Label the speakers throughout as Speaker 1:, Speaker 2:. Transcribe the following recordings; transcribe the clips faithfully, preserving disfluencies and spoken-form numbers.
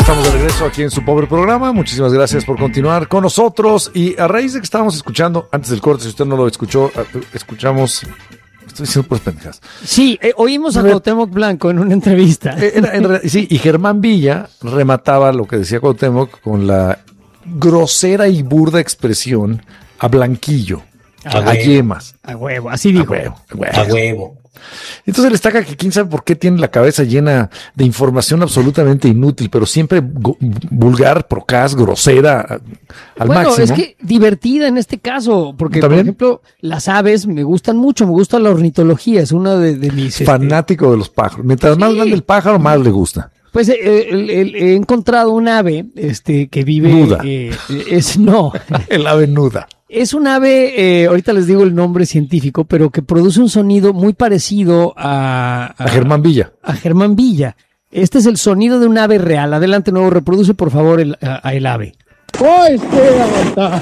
Speaker 1: Estamos de regreso aquí en su pobre programa. Muchísimas gracias por continuar con nosotros. Y a raíz de que estábamos escuchando, antes del corte, si usted no lo escuchó, escuchamos... Estoy diciendo pues pendejas.
Speaker 2: Sí, eh, oímos a Cuauhtémoc Blanco en una entrevista.
Speaker 1: Era, era, sí, y Germán Villa remataba lo que decía Cuauhtémoc con la grosera y burda expresión a blanquillo, a, a yemas.
Speaker 2: A huevo, así dijo.
Speaker 1: A huevo. A huevo.
Speaker 3: A huevo.
Speaker 1: Entonces le destaca que quién sabe por qué tiene la cabeza llena de información absolutamente inútil, pero siempre go- vulgar, procaz, grosera, al
Speaker 2: bueno,
Speaker 1: máximo.
Speaker 2: Es que divertida en este caso, porque
Speaker 1: ¿También?
Speaker 2: por ejemplo, las aves me gustan mucho, me gusta la ornitología, es una de, de mis...
Speaker 1: Fanático este... de los pájaros. Mientras sí. más grande el pájaro, más le gusta.
Speaker 2: Pues eh, el, el, he encontrado un ave este, que vive...
Speaker 1: Nuda.
Speaker 2: Eh, es, no.
Speaker 1: El ave nuda.
Speaker 2: Es un ave, eh, ahorita les digo el nombre científico, pero que produce un sonido muy parecido a...
Speaker 1: A, a Germán Villa.
Speaker 2: A Germán Villa. Este es el sonido de un ave real. Adelante, nuevo, reproduce por favor el, a, a el ave.
Speaker 4: Pois teiltä!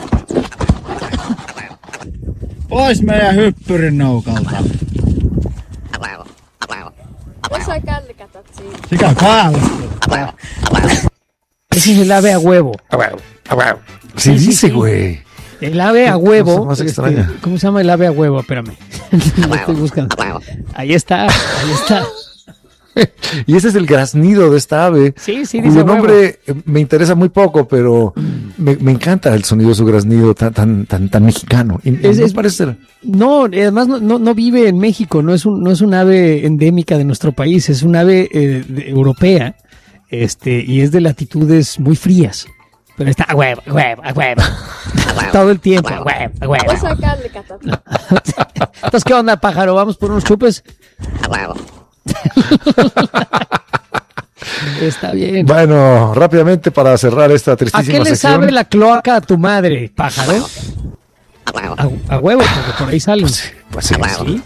Speaker 4: Pois meidän hyppyrinnoukalta!
Speaker 5: Osa källikätät siinä.
Speaker 4: Sikä kaalasta!
Speaker 2: Ese es el ave a huevo.
Speaker 1: A huevo, a huevo. Sí, sí dice, güey.
Speaker 2: El ave a huevo.
Speaker 1: Más
Speaker 2: este,
Speaker 1: ¿Cómo
Speaker 2: se llama el ave a huevo? Espérame. Lo estoy buscando. Ahí está, ahí está.
Speaker 1: Y ese es el graznido de esta ave.
Speaker 2: Sí, sí,
Speaker 1: cuyo
Speaker 2: dice
Speaker 1: nombre huevo. Me interesa muy poco, pero me, me encanta el sonido de su graznido tan tan tan, tan mexicano. Y,
Speaker 2: es,
Speaker 1: no
Speaker 2: es,
Speaker 1: parece ser.
Speaker 2: No, además no, no, no vive en México, no es un no es un ave endémica de nuestro país, es un ave eh, de, europea, este, y es de latitudes muy frías. Pero está a huevo, a huevo, a huevo. Todo el tiempo, a huevo, a huevo.
Speaker 5: Osa källikätät.
Speaker 2: Entonces, ¿qué onda, pájaro? ¿Vamos por unos chupes?
Speaker 5: A huevo.
Speaker 2: Está bien.
Speaker 1: Bueno, rápidamente para cerrar esta
Speaker 2: ¿A
Speaker 1: tristísima
Speaker 2: qué le
Speaker 1: sección.
Speaker 2: sabe la cloaca a tu madre, pájaro?
Speaker 5: A huevo.
Speaker 2: A, a huevo, porque por ahí salen.
Speaker 1: Pues, pues sí,
Speaker 2: ¿Sí?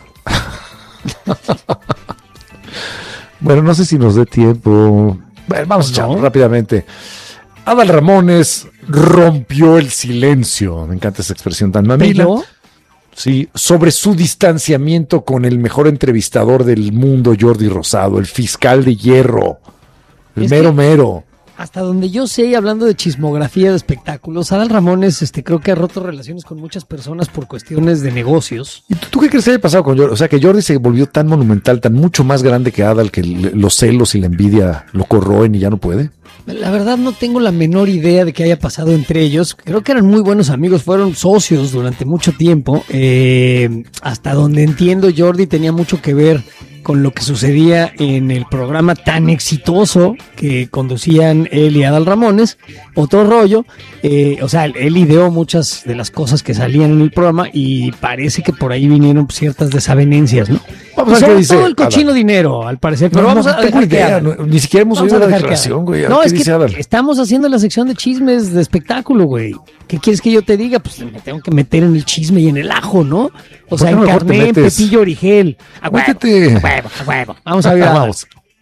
Speaker 1: Bueno, no sé si nos dé tiempo. Bueno, vamos a echar
Speaker 2: No.
Speaker 1: rápidamente. Adal Ramones rompió el silencio. Me encanta esa expresión tan mamila.
Speaker 2: ¿Pero?
Speaker 1: Sí, sobre su distanciamiento con el mejor entrevistador del mundo, Jordi Rosado, el fiscal de hierro, el
Speaker 2: Es
Speaker 1: mero
Speaker 2: que-
Speaker 1: mero.
Speaker 2: Hasta donde yo sé, y hablando de chismografía de espectáculos, Adal Ramones este, creo que ha roto relaciones con muchas personas por cuestiones de negocios.
Speaker 1: ¿Y tú, tú qué crees que haya pasado con Jordi? O sea, que Jordi se volvió tan monumental, tan mucho más grande que Adal, que l- los celos y la envidia lo corroen y ya no puede.
Speaker 2: La verdad no tengo la menor idea de qué haya pasado entre ellos. Creo que eran muy buenos amigos, fueron socios durante mucho tiempo. Eh, hasta donde entiendo, Jordi tenía mucho que ver con lo que sucedía en el programa tan exitoso que conducían él y Adal Ramones. Otro rollo, eh, o sea, él ideó muchas de las cosas que salían en el programa y parece que por ahí vinieron ciertas desavenencias, ¿no?
Speaker 1: Vamos a ver
Speaker 2: Sobre
Speaker 1: qué dice
Speaker 2: todo el cochino
Speaker 1: Adal.
Speaker 2: dinero, al parecer. Pero
Speaker 1: No,
Speaker 2: vamos
Speaker 1: no,
Speaker 2: a
Speaker 1: no tengo
Speaker 2: dejar que
Speaker 1: idea,
Speaker 2: Adal-
Speaker 1: no, ni siquiera hemos
Speaker 2: Vamos
Speaker 1: oído
Speaker 2: a
Speaker 1: la
Speaker 2: dejar que
Speaker 1: declaración,
Speaker 2: Adal.
Speaker 1: güey. A
Speaker 2: No,
Speaker 1: ver,
Speaker 2: es
Speaker 1: ¿qué
Speaker 2: que
Speaker 1: dice Adal?
Speaker 2: estamos haciendo la sección de chismes de espectáculo, güey. ¿Qué quieres que yo te diga? Pues me tengo que meter en el chisme y en el ajo, ¿no? O
Speaker 1: ¿Por
Speaker 2: sea,
Speaker 1: qué no
Speaker 2: en
Speaker 1: mejor te
Speaker 2: Carmen,
Speaker 1: metes?
Speaker 2: Pepillo Origel. A huevo,
Speaker 1: Métete.
Speaker 2: a huevo, a huevo. Vamos a ver a Adal.
Speaker 1: Vamos.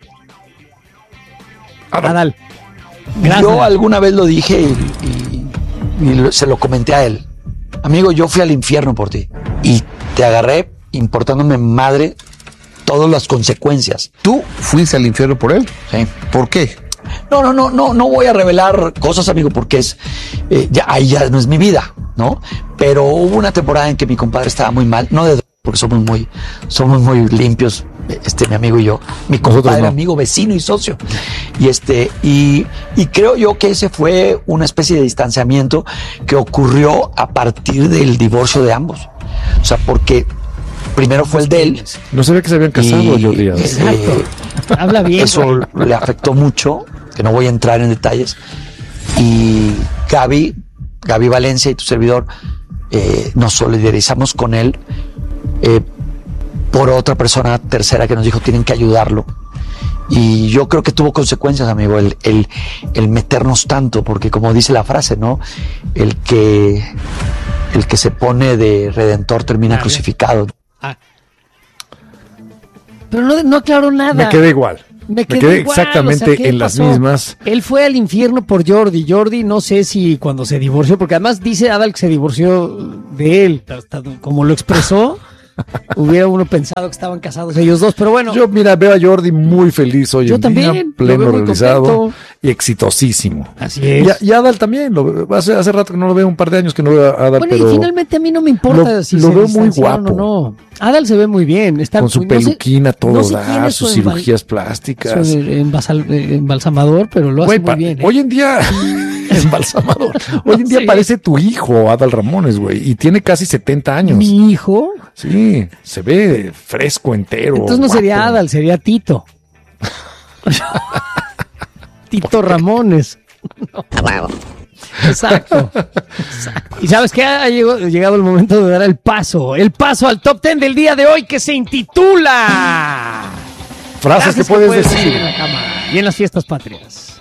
Speaker 1: Adal.
Speaker 2: Adal. Gracias.
Speaker 3: Yo alguna vez lo dije y, y- y lo- se lo comenté a él. Amigo, yo fui al infierno por ti y te agarré importándome madre todas las consecuencias.
Speaker 6: ¿Tú fuiste al infierno por él?
Speaker 3: ¿Sí?
Speaker 6: ¿Por qué?
Speaker 3: No, no, no, no, no voy a revelar cosas, amigo, porque es eh, ya ahí ya no es mi vida, ¿no? Pero hubo una temporada en que mi compadre estaba muy mal, no de porque somos muy, somos muy limpios, este, mi amigo y yo, mi
Speaker 1: Nosotros
Speaker 3: compadre,
Speaker 1: no.
Speaker 3: amigo, vecino y socio. Y este, y, y creo yo que ese fue una especie de distanciamiento que ocurrió a partir del divorcio de ambos. O sea, porque primero fue el de él.
Speaker 1: No sabía que se habían casado,
Speaker 3: y,
Speaker 1: Jordi y Adal.
Speaker 2: Exacto.
Speaker 3: eh,
Speaker 2: Habla bien.
Speaker 3: Eso le afectó mucho, que no voy a entrar en detalles. Y Gaby, Gaby Valencia y tu servidor, eh, nos solidarizamos con él eh, por otra persona tercera que nos dijo tienen que ayudarlo. Y yo creo que tuvo consecuencias, amigo, el, el, el meternos tanto, porque como dice la frase, ¿no? El que, el que se pone de redentor termina
Speaker 2: Dale.
Speaker 3: crucificado.
Speaker 2: Ah. Pero no, no aclaró nada.
Speaker 1: Me quedé igual.
Speaker 2: Me
Speaker 1: Me
Speaker 2: quedé,
Speaker 1: quedé
Speaker 2: igual,
Speaker 1: exactamente
Speaker 2: o sea, ¿qué
Speaker 1: en las
Speaker 2: pasó?
Speaker 1: mismas.
Speaker 2: Él fue al infierno por Jordi. Jordi, no sé si cuando se divorció, porque además dice Adal que se divorció de él, hasta como lo expresó. Hubiera uno pensado que estaban casados ellos dos, pero bueno.
Speaker 1: Yo, mira, veo a Jordi muy feliz hoy
Speaker 2: Yo
Speaker 1: en
Speaker 2: también,
Speaker 1: día,
Speaker 2: lo
Speaker 1: pleno
Speaker 2: veo muy
Speaker 1: realizado
Speaker 2: contento.
Speaker 1: y exitosísimo.
Speaker 2: Así es.
Speaker 1: Y, a- y Adal también, lo, hace, hace rato que no lo veo, un par de años que no veo a Adal,
Speaker 2: Bueno,
Speaker 1: pero
Speaker 2: y finalmente a mí no me importa
Speaker 1: lo-
Speaker 2: si
Speaker 1: lo
Speaker 2: se
Speaker 1: veo muy
Speaker 2: distanciaron
Speaker 1: guapo.
Speaker 2: o no. Adal se ve muy bien. Está,
Speaker 1: con su
Speaker 2: no sé-
Speaker 1: peluquina todo
Speaker 2: no sé quién
Speaker 1: da,
Speaker 2: es
Speaker 1: sus
Speaker 2: su embal-
Speaker 1: cirugías
Speaker 2: su
Speaker 1: plásticas.
Speaker 2: embasal- eh, embalsamador, pero lo hace
Speaker 1: Güey,
Speaker 2: muy
Speaker 1: pa-
Speaker 2: bien. ¿eh?
Speaker 1: Hoy en día, embalsamador. Hoy en día
Speaker 2: Sí.
Speaker 1: parece tu hijo, Adal Ramones, güey, y tiene casi setenta años.
Speaker 2: Mi hijo.
Speaker 1: Sí, se ve fresco, entero.
Speaker 2: Entonces no
Speaker 1: guapo.
Speaker 2: sería Adal, sería Tito. Tito Ramones. Exacto. Exacto. Y sabes que ha llegado, llegado el momento de dar el paso. El paso al top ten del día de hoy que se intitula
Speaker 1: Frases que puedes decir.
Speaker 2: en la cama y en las fiestas patrias.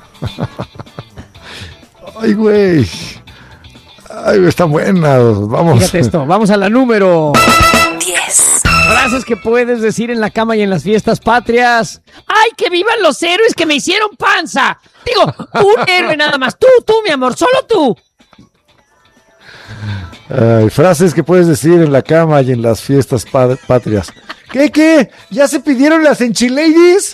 Speaker 1: Ay, güey. Ay, están buenas. Vamos.
Speaker 2: Fíjate esto, vamos a la número
Speaker 5: diez,
Speaker 2: frases que puedes decir en la cama y en las fiestas patrias. ¡Ay, que vivan los héroes que me hicieron panza! Digo, un héroe nada más. Tú, tú, mi amor, solo tú.
Speaker 1: Ay, frases que puedes decir en la cama y en las fiestas pa- patrias. ¿Qué, qué? ¿Ya se pidieron las enchiladies?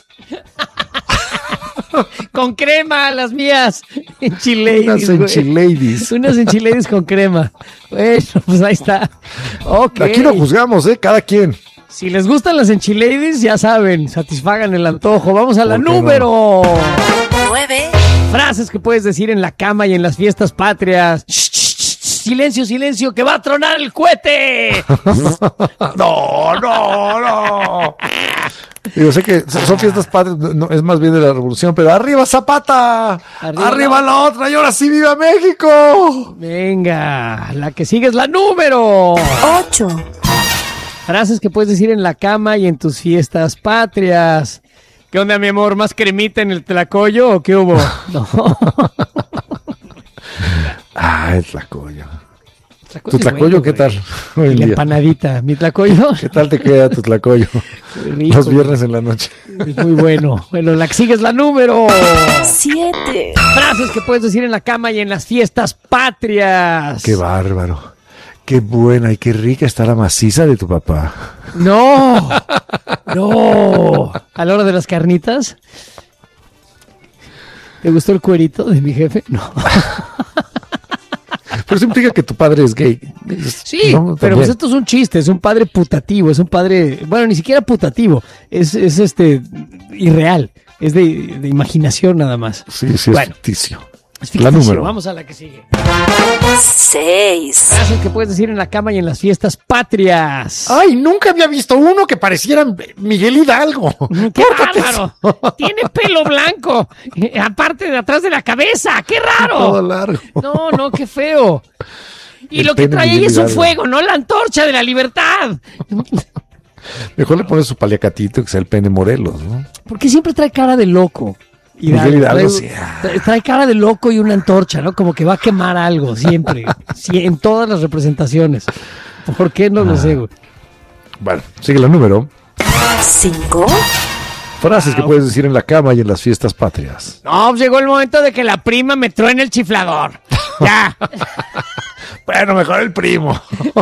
Speaker 2: Con crema, las mías. Enchiladies,
Speaker 1: Unas
Speaker 2: güey.
Speaker 1: enchiladies.
Speaker 2: Unas enchiladies con crema. Bueno, pues ahí está. Ok.
Speaker 1: Aquí no juzgamos, ¿eh? Cada quien.
Speaker 2: Si les gustan las enchiladies, ya saben, satisfagan el antojo. Vamos a la
Speaker 1: ¿Por qué no?
Speaker 2: número.
Speaker 5: nueve,
Speaker 2: Frases que puedes decir en la cama y en las fiestas patrias. Shh, shh, shh, silencio, silencio, que va a tronar el cohete.
Speaker 1: No, no, no. Yo sé que son fiestas patrias, no, es más bien de la revolución, pero ¡arriba Zapata!
Speaker 2: Arriba
Speaker 1: ¡Arriba,
Speaker 2: la-
Speaker 1: la otra! ¡Y ahora sí viva México!
Speaker 2: Venga, la que sigue es la número.
Speaker 5: ocho,
Speaker 2: Frases que puedes decir en la cama y en tus fiestas patrias. ¿Qué onda, mi amor? ¿Más cremita en el tlacoyo o qué hubo? No.
Speaker 1: Ah, el tlacoyo.
Speaker 2: Tlacoyo
Speaker 1: ¿Tu
Speaker 2: es
Speaker 1: tlacoyo
Speaker 2: bueno,
Speaker 1: qué
Speaker 2: güey.
Speaker 1: tal hoy
Speaker 2: Y
Speaker 1: en
Speaker 2: la
Speaker 1: día?
Speaker 2: empanadita. Mi tlacoyo
Speaker 1: ¿Qué tal te queda tu tlacoyo?
Speaker 2: Qué rico,
Speaker 1: Los viernes en la noche.
Speaker 2: es muy bueno. Bueno, la que sigue es la número.
Speaker 5: siete,
Speaker 2: Frases que puedes decir en la cama y en las fiestas patrias.
Speaker 1: Qué bárbaro. Qué buena y qué rica está la maciza de tu papá.
Speaker 2: No, no. A la hora de las carnitas. ¿Te gustó el cuerito de mi jefe? No.
Speaker 1: Pero eso implica que tu padre es gay.
Speaker 2: Sí,
Speaker 1: ¿No?
Speaker 2: pero
Speaker 1: También.
Speaker 2: pues esto es un chiste, es un padre putativo, es un padre, bueno, ni siquiera putativo, es, es este irreal, es de, de imaginación nada más.
Speaker 1: Sí, sí, es
Speaker 2: Bueno.
Speaker 1: ficticio.
Speaker 2: Es
Speaker 1: La
Speaker 2: ficticio.
Speaker 1: número.
Speaker 2: Vamos a la que sigue.
Speaker 5: seis,
Speaker 2: Frases que puedes decir en la cama y en las fiestas patrias.
Speaker 1: Ay, nunca había visto uno que pareciera Miguel Hidalgo.
Speaker 2: ¡Qué bárbaro! Tiene pelo blanco, eh, aparte de atrás de la cabeza, ¡qué
Speaker 1: Todo
Speaker 2: raro!
Speaker 1: largo.
Speaker 2: No, no, qué feo. Y
Speaker 1: El
Speaker 2: lo que
Speaker 1: pene
Speaker 2: trae ahí
Speaker 1: Miguel
Speaker 2: es un
Speaker 1: Hidalgo.
Speaker 2: fuego, no la antorcha de la libertad.
Speaker 1: Mejor le pones su paliacatito que sea el pene Morelos, ¿no?
Speaker 2: Porque siempre trae cara de loco.
Speaker 1: Miguel Hidalgo,
Speaker 2: trae,
Speaker 1: sí.
Speaker 2: trae- trae cara de loco y una antorcha, ¿no? Como que va a quemar algo siempre. Sí, en todas las representaciones. ¿Por qué? No lo sé, güey.
Speaker 1: Bueno, sigue el número.
Speaker 5: cinco,
Speaker 1: Frases que puedes decir en la cama y en las fiestas patrias.
Speaker 2: No, pues llegó el momento de que la prima me truene el chiflador. Ya.
Speaker 1: Bueno, mejor el primo.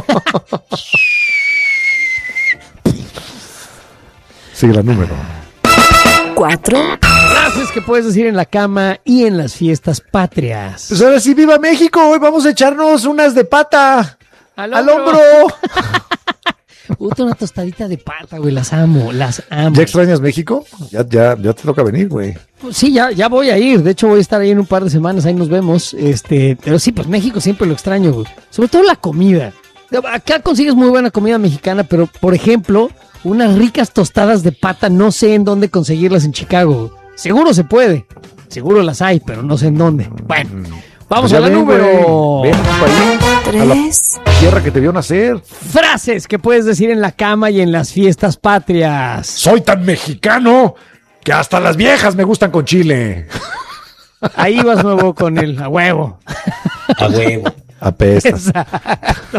Speaker 1: Sigue la número.
Speaker 5: cuatro,
Speaker 2: Frases que puedes decir en la cama y en las fiestas patrias.
Speaker 1: Pues ahora sí, viva México. Hoy vamos a echarnos unas de pata.
Speaker 2: Al
Speaker 1: Al
Speaker 2: hombro.
Speaker 1: hombro.
Speaker 2: Puta, una tostadita de pata, güey. Las amo, las amo.
Speaker 1: ¿Ya extrañas México? Ya, ya, ya te toca venir, güey.
Speaker 2: Pues sí, ya, ya voy a ir. De hecho, voy a estar ahí en un par de semanas. Ahí nos vemos. Este, pero sí, pues México siempre lo extraño, güey. Sobre todo la comida. Acá consigues muy buena comida mexicana, pero por ejemplo, unas ricas tostadas de pata, no sé en dónde conseguirlas en Chicago. Güey. Seguro se puede. Seguro las hay, pero no sé en dónde. Bueno, vamos
Speaker 1: Pues ya
Speaker 2: a la
Speaker 1: ven,
Speaker 2: número.
Speaker 1: güey. Ven a tu país, a la
Speaker 5: tres,
Speaker 1: tierra que te vio nacer.
Speaker 2: Frases que puedes decir en la cama y en las fiestas patrias.
Speaker 1: Soy tan mexicano que hasta las viejas me gustan con chile.
Speaker 2: Ahí vas nuevo con el a huevo.
Speaker 3: A huevo.
Speaker 1: Apestas.
Speaker 2: Exacto.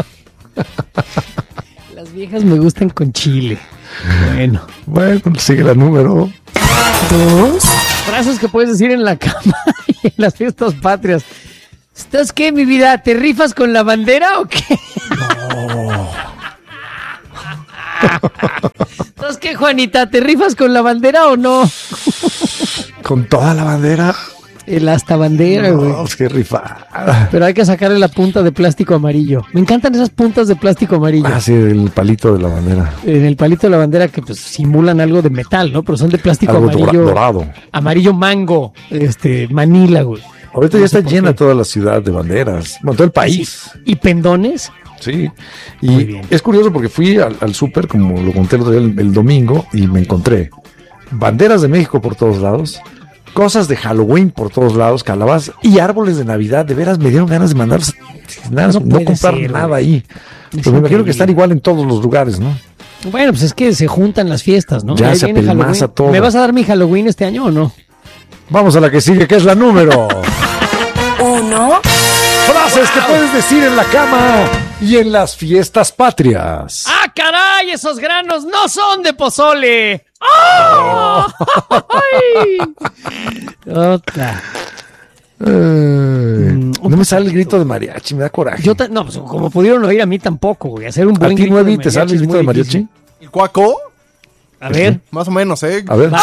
Speaker 2: Las viejas me gustan con chile. Bueno.
Speaker 1: Bueno, sigue la número.
Speaker 5: dos,
Speaker 2: Frases que puedes decir en la cama y en las fiestas patrias. ¿Estás qué, mi vida? ¿Te rifas con la bandera o qué? Entonces, ¿qué, Juanita? ¿Te rifas con la bandera o no?
Speaker 1: Con toda la bandera.
Speaker 2: El hasta bandera, güey.
Speaker 1: No, pues qué rifada.
Speaker 2: Pero hay que sacarle la punta de plástico amarillo. Me encantan esas puntas de plástico amarillo.
Speaker 1: Ah, sí, el palito de la bandera.
Speaker 2: En el palito de la bandera que pues simulan algo de metal, ¿no? Pero son de plástico
Speaker 1: Algo
Speaker 2: amarillo.
Speaker 1: dorado.
Speaker 2: Amarillo mango, este, Manila, güey.
Speaker 1: Ahorita
Speaker 2: No
Speaker 1: ya
Speaker 2: sé
Speaker 1: está
Speaker 2: por
Speaker 1: llena
Speaker 2: qué.
Speaker 1: toda la ciudad de banderas. Bueno, todo el país.
Speaker 2: ¿Y pendones?
Speaker 1: Sí.
Speaker 2: Muy
Speaker 1: Y
Speaker 2: bien.
Speaker 1: es curioso porque fui al, al súper, como lo conté el, otro día, el, el domingo, y me encontré banderas de México por todos lados, cosas de Halloween por todos lados, calabazas y árboles de Navidad. De veras me dieron ganas de mandar nada,
Speaker 2: No
Speaker 1: no,
Speaker 2: puede
Speaker 1: comprar
Speaker 2: ser,
Speaker 1: nada
Speaker 2: güey.
Speaker 1: ahí.
Speaker 2: Es
Speaker 1: Pero me imagino
Speaker 2: increíble.
Speaker 1: que están igual en todos los lugares, ¿no?
Speaker 2: Bueno, pues es que se juntan las fiestas, ¿no?
Speaker 1: Ya
Speaker 2: Ahí
Speaker 1: se
Speaker 2: viene
Speaker 1: apelmaza
Speaker 2: Halloween.
Speaker 1: todo.
Speaker 2: ¿Me vas a dar mi Halloween este año o no?
Speaker 1: Vamos a la que sigue, que es la número.
Speaker 5: Uno,
Speaker 1: Frases que puedes decir en la cama y en las fiestas patrias.
Speaker 2: ¡Ah, caray! Esos granos no son de pozole. ¡Ah! ¡Ay! Otra.
Speaker 1: Ay, no me sale el grito de mariachi, me da coraje.
Speaker 2: Yo ta- no, pues como pudieron oír a mí tampoco, güey. Hacer un
Speaker 1: ¿A
Speaker 2: buen
Speaker 1: ti,
Speaker 2: grito
Speaker 1: Nuevi,
Speaker 2: de
Speaker 1: te sale el
Speaker 2: mariachi es
Speaker 1: grito
Speaker 2: muy
Speaker 1: de mariachi?
Speaker 2: difícil.
Speaker 7: ¿El cuaco?
Speaker 2: A ver,
Speaker 7: Más o menos, ¿eh?
Speaker 1: A ver.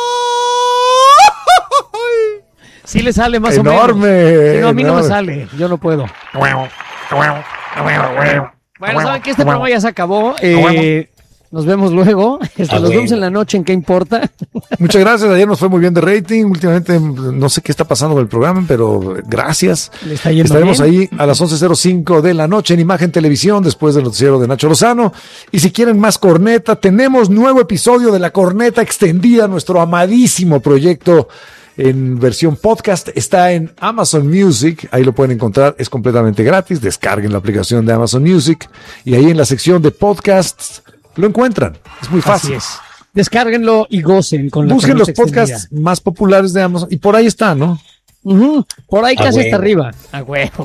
Speaker 2: sí le sale más
Speaker 1: Enorme,
Speaker 2: o menos. Sí, no, a mí no me
Speaker 1: enorme.
Speaker 2: sale, yo no puedo. Bueno, saben que este programa ya se acabó. Eh, nos vemos luego. Este, nos vemos en la noche, ¿en qué importa?
Speaker 1: Muchas gracias. Ayer nos fue muy bien de rating. Últimamente no sé qué está pasando con el programa, pero gracias.
Speaker 2: Le está yendo
Speaker 1: Estaremos
Speaker 2: bien.
Speaker 1: ahí a las once cero cinco de la noche en Imagen Televisión después del noticiero de Nacho Lozano. Y si quieren más corneta, tenemos nuevo episodio de La Corneta Extendida, nuestro amadísimo proyecto en versión podcast. Está en Amazon Music, ahí lo pueden encontrar, es completamente gratis. Descarguen la aplicación de Amazon Music y ahí en la sección de podcasts lo encuentran. Es muy fácil.
Speaker 2: Así es. Descárguenlo y gocen con la
Speaker 1: Busquen los
Speaker 2: corneta
Speaker 1: podcasts
Speaker 2: extendida.
Speaker 1: más populares de Amazon y por ahí está, ¿no?
Speaker 2: Ujú, por ahí casi hasta arriba. A huevo.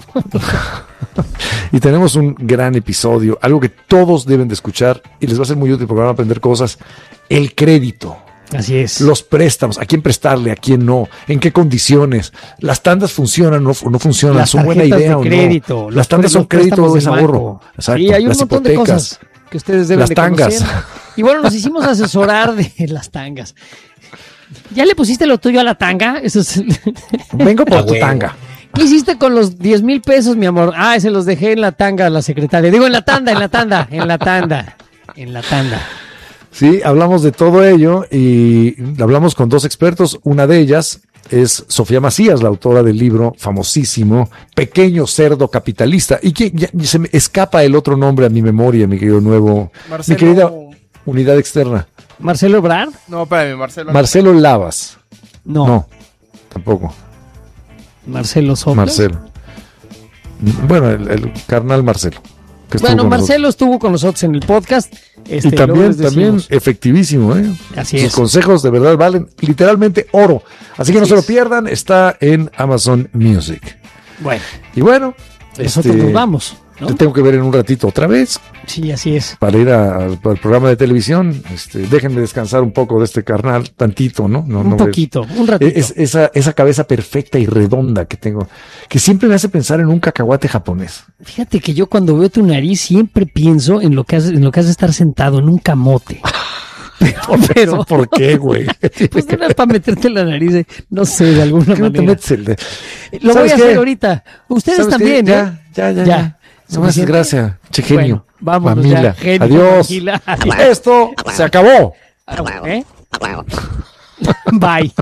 Speaker 1: Y tenemos un gran episodio, algo que todos deben de escuchar y les va a ser muy útil porque van a aprender cosas. El crédito,
Speaker 2: Así es.
Speaker 1: los préstamos, a quién prestarle, a quién no, en qué condiciones, las tandas funcionan o no, no funcionan,
Speaker 2: Las
Speaker 1: son buena
Speaker 2: tarjetas
Speaker 1: idea
Speaker 2: de
Speaker 1: o
Speaker 2: crédito,
Speaker 1: no.
Speaker 2: los
Speaker 1: Las tandas
Speaker 2: pré-
Speaker 1: son
Speaker 2: los
Speaker 1: crédito o
Speaker 2: préstamos
Speaker 1: es
Speaker 2: del
Speaker 1: ahorro.
Speaker 2: banco.
Speaker 1: Exacto.
Speaker 2: Sí, hay un
Speaker 1: las
Speaker 2: montón de
Speaker 1: hipotecas.
Speaker 2: cosas que ustedes deben
Speaker 1: Las
Speaker 2: de
Speaker 1: tangas.
Speaker 2: conocer. Y bueno, nos hicimos asesorar de las tangas. ¿Ya le pusiste lo tuyo a la tanga? Eso es...
Speaker 1: Vengo por tu tanga.
Speaker 2: ¿Qué hiciste con los diez mil pesos, mi amor? Ah, se los dejé en la tanga a la secretaria. Digo, en la tanda, en la tanda, en la tanda, en la tanda.
Speaker 1: Sí, hablamos de todo ello y hablamos con dos expertos. Una de ellas es Sofía Macías, la autora del libro famosísimo Pequeño Cerdo Capitalista. Y que ya se me escapa el otro nombre a mi memoria, mi querido nuevo,
Speaker 7: Marcelo-
Speaker 1: mi querida unidad externa.
Speaker 2: ¿Marcelo Ebrard?
Speaker 7: No, espérame, Marcelo.
Speaker 1: Marcelo Lavas.
Speaker 2: No.
Speaker 1: No, tampoco.
Speaker 2: ¿Marcelo Sopla?
Speaker 1: Marcelo. Bueno, el, el carnal Marcelo. que estuvo
Speaker 2: Bueno,
Speaker 1: con
Speaker 2: Marcelo estuvo con nosotros en el podcast. Este,
Speaker 1: nosotros. Y
Speaker 2: luego
Speaker 1: también,
Speaker 2: les
Speaker 1: también
Speaker 2: decimos.
Speaker 1: efectivísimo, ¿eh?
Speaker 2: Así
Speaker 1: Sus
Speaker 2: es.
Speaker 1: consejos de verdad valen literalmente oro. Así que no
Speaker 2: Así
Speaker 1: se lo
Speaker 2: es.
Speaker 1: pierdan, está en Amazon Music.
Speaker 2: Bueno,
Speaker 1: Y bueno,
Speaker 2: nosotros
Speaker 1: este,
Speaker 2: nos vamos, ¿no?
Speaker 1: te tengo que ver en un ratito otra vez
Speaker 2: Sí, así es.
Speaker 1: para ir a- al al programa de televisión. Este, déjenme descansar un poco de este carnal, tantito, ¿no? no
Speaker 2: Un
Speaker 1: no ver-
Speaker 2: poquito, un ratito.
Speaker 1: Es, esa, esa cabeza perfecta y redonda que tengo, que siempre me hace pensar en un cacahuate japonés.
Speaker 2: Fíjate que yo cuando veo tu nariz siempre pienso en lo que has, en lo que has de estar sentado en un camote. Pero, pero
Speaker 1: ¿Por qué, güey?
Speaker 2: pues no era para meterte la nariz, eh, no sé, de alguna
Speaker 1: ¿Por qué no te
Speaker 2: manera.
Speaker 1: metes el de-
Speaker 2: Lo voy
Speaker 1: ¿Sabes
Speaker 2: a
Speaker 1: qué?
Speaker 2: hacer ahorita. Ustedes
Speaker 1: ¿Sabes
Speaker 2: también,
Speaker 1: qué?
Speaker 2: ¿eh?
Speaker 1: Ya, ya, ya.
Speaker 2: Ya.
Speaker 1: ya. No más
Speaker 2: ¿Suficiente?
Speaker 1: gracias. Che, genio.
Speaker 2: Bueno, vámonos
Speaker 1: Mamila.
Speaker 2: ya, genio,
Speaker 1: Adiós.
Speaker 2: mamila. Adiós.
Speaker 1: Esto se acabó.
Speaker 2: ¿Eh? Bye.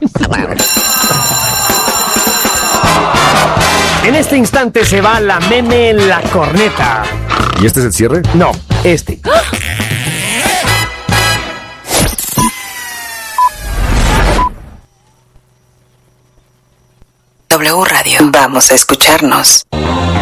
Speaker 8: En este instante se va la meme La Corneta.
Speaker 1: ¿Y este es el cierre?
Speaker 8: No, este.
Speaker 5: W Radio. Vamos a escucharnos.